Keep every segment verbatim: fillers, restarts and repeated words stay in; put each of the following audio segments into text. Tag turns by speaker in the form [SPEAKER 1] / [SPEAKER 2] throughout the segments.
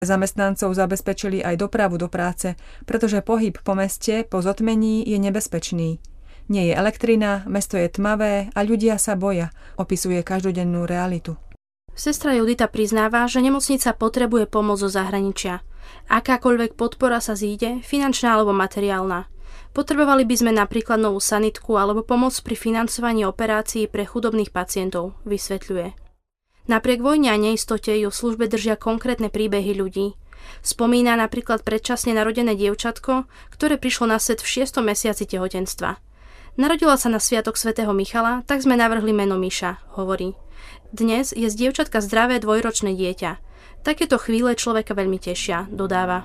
[SPEAKER 1] Zamestnancov zabezpečili aj dopravu do práce, pretože pohyb po meste po zotmení je nebezpečný. Nie je elektrina, mesto je tmavé a ľudia sa boja, opisuje každodennú realitu.
[SPEAKER 2] Sestra Judita priznáva, že nemocnica potrebuje pomoc zo zahraničia. Akákoľvek podpora sa zíde, finančná alebo materiálna. Potrebovali by sme napríklad novú sanitku alebo pomoc pri financovaní operácií pre chudobných pacientov, vysvetľuje. Napriek vojne a neistote ju v službe držia konkrétne príbehy ľudí. Spomína napríklad predčasne narodené dievčatko, ktoré prišlo na svet v šiestom mesiaci tehotenstva. Narodila sa na sviatok svätého Michala, tak sme navrhli meno Miša, hovorí. Dnes je z dievčatka zdravé dvojročné dieťa. Takéto chvíle človeka veľmi tešia, dodáva.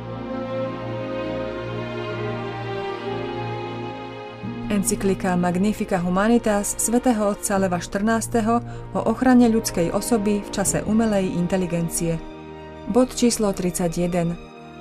[SPEAKER 1] Encyklika Magnifica Humanitas svätého otca Leva štrnásteho o ochrane ľudskej osoby v čase umelej inteligencie. Bod číslo tridsaťjeden.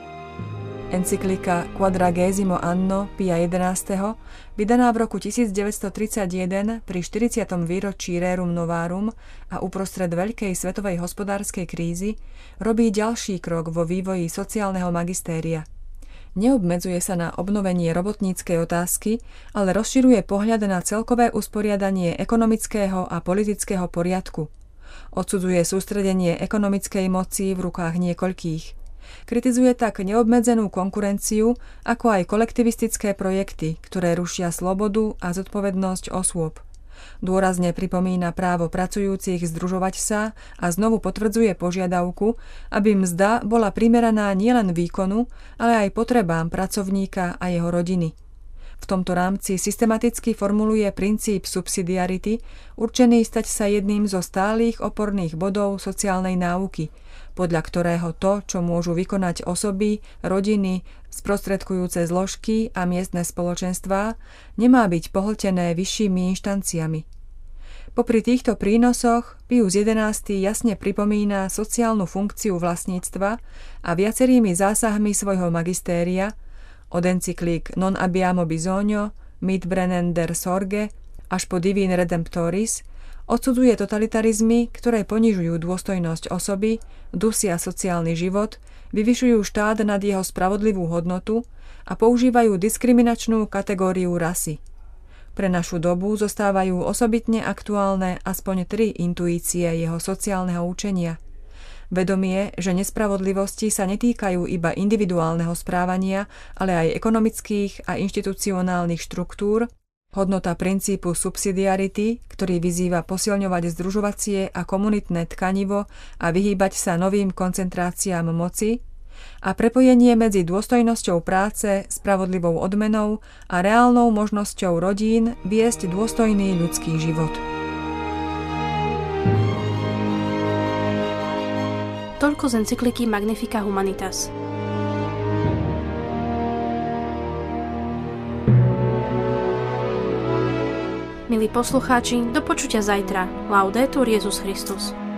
[SPEAKER 1] Encyklika Quadragesimo Anno Pia jedenásteho, vydaná v roku tisícdeväťstotridsaťjeden pri štyridsiatom výročí Rerum Novarum a uprostred veľkej svetovej hospodárskej krízy, robí ďalší krok vo vývoji sociálneho magistéria. Neobmedzuje sa na obnovenie robotníckej otázky, ale rozširuje pohľad na celkové usporiadanie ekonomického a politického poriadku. Odsudzuje sústredenie ekonomickej moci v rukách niekoľkých. Kritizuje tak neobmedzenú konkurenciu, ako aj kolektivistické projekty, ktoré rušia slobodu a zodpovednosť osôb. Dôrazne pripomína právo pracujúcich združovať sa a znovu potvrdzuje požiadavku, aby mzda bola primeraná nielen výkonu, ale aj potrebám pracovníka a jeho rodiny. V tomto rámci systematicky formuluje princíp subsidiarity, určený stať sa jedným zo stálych oporných bodov sociálnej náuky, podľa ktorého to, čo môžu vykonať osoby, rodiny, sprostredkujúce zložky a miestne spoločenstvá, nemá byť pohltené vyššími inštanciami. Popri týchto prínosoch Pius jedenásty jasne pripomína sociálnu funkciu vlastníctva a viacerými zásahmi svojho magistéria, od encyklík Non abbiamo bisogno, Mitbrennen der Sorge až po Divin Redemptoris, odsudzuje totalitarizmy, ktoré ponižujú dôstojnosť osoby, dusia sociálny život, vyvyšujú štát nad jeho spravodlivú hodnotu a používajú diskriminačnú kategóriu rasy. Pre našu dobu zostávajú osobitne aktuálne aspoň tri intuície jeho sociálneho učenia. Vedomie, že nespravodlivosti sa netýkajú iba individuálneho správania, ale aj ekonomických a inštitucionálnych štruktúr, hodnota princípu subsidiarity, ktorý vyzýva posilňovať združovacie a komunitné tkanivo a vyhýbať sa novým koncentráciám moci, a prepojenie medzi dôstojnosťou práce, spravodlivou odmenou a reálnou možnosťou rodín viesť dôstojný ľudský život.
[SPEAKER 2] Toľko z encykliky Magnifica Humanitas. Milí poslucháči, do počutia zajtra. Laudetur Jesus Christus.